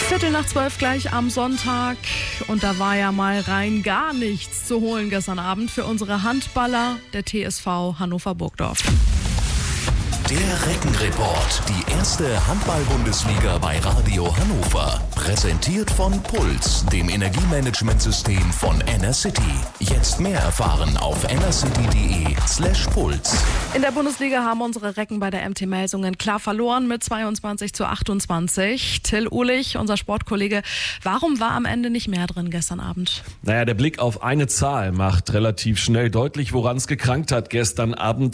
11:15 gleich am Sonntag. Und da war ja mal rein gar nichts zu holen gestern Abend für unsere Handballer der TSV Hannover-Burgdorf. Der Reckenreport, die erste Handball-Bundesliga bei Radio Hannover. Präsentiert von Puls, dem Energiemanagementsystem von Enercity. Jetzt mehr erfahren auf enercity.de/puls. In der Bundesliga haben unsere Recken bei der MT Melsungen klar verloren mit 22:28. Till Uhlich, unser Sportkollege, warum war am Ende nicht mehr drin gestern Abend? Naja, der Blick auf eine Zahl macht relativ schnell deutlich, woran es gekrankt hat. Gestern Abend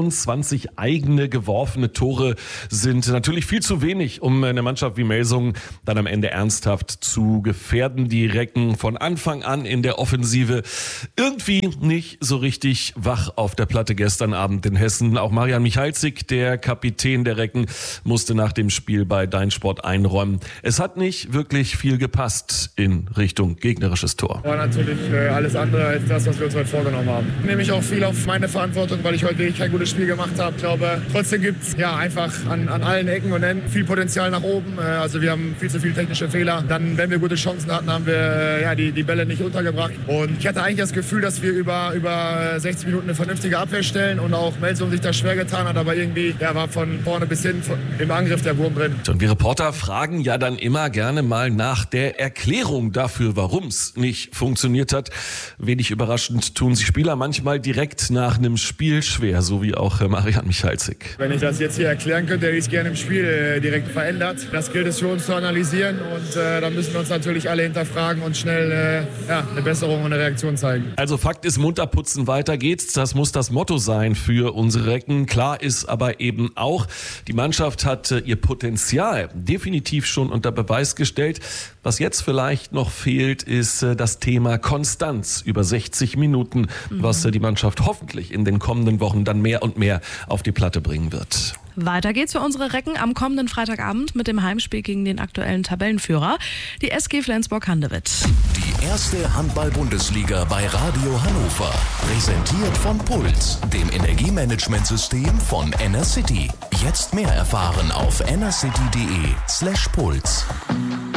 22 eigene geworfene Tore sind natürlich viel zu wenig, um eine Mannschaft wie Melsungen dann am Ende ernsthaft zu gefährden. Die Recken von Anfang an in der Offensive irgendwie nicht so richtig wach auf der Platte gestern Abend in Hessen. Auch Marian Michalzik, der Kapitän der Recken, musste nach dem Spiel bei Dein Sport einräumen. Es hat nicht wirklich viel gepasst in Richtung gegnerisches Tor. War natürlich alles andere als das, was wir uns heute vorgenommen haben. Nehme ich auch viel auf meine Verantwortung, weil ich heute wirklich kein gutes Spiel gemacht habe. Ich glaube, trotzdem gibt es einfach an allen Ecken und Enden viel Potenzial nach oben. Also wir haben viel zu viele technische Fehler. Dann, wenn wir gute Chancen hatten, haben wir die Bälle nicht untergebracht. Und ich hatte eigentlich das Gefühl, dass wir über 60 Minuten eine vernünftige Abwehr stellen und auch Melsungen sich da schwer getan hat. Aber irgendwie war von vorne bis hin im Angriff der Wurm drin. Und wir Reporter fragen ja dann immer gerne mal nach der Erklärung dafür, warum es nicht funktioniert hat. Wenig überraschend tun sich Spieler manchmal direkt nach einem Spiel schwer, so wie auch Marian Michalzik. Wenn ich das jetzt hier erklären könnte, hätte ich es gerne im Spiel direkt verändert. Das gilt es für uns zu analysieren und dann müssen wir uns natürlich alle hinterfragen und schnell eine Besserung und eine Reaktion zeigen. Also Fakt ist, munter putzen, weiter geht's. Das muss das Motto sein für unsere Recken. Klar ist aber eben auch, die Mannschaft hat ihr Potenzial definitiv schon unter Beweis gestellt. Was jetzt vielleicht noch fehlt, ist das Thema Konstanz über 60 Minuten, was die Mannschaft hoffentlich in den kommenden Wochen dann mehr und mehr auf die Platte bringen wird. Weiter geht's für unsere Recken am kommenden Freitagabend mit dem Heimspiel gegen den aktuellen Tabellenführer, die SG Flensburg-Handewitt. Die erste Handball-Bundesliga bei Radio Hannover. Präsentiert von Puls, dem Energiemanagementsystem von Enercity. Jetzt mehr erfahren auf enercity.de/puls.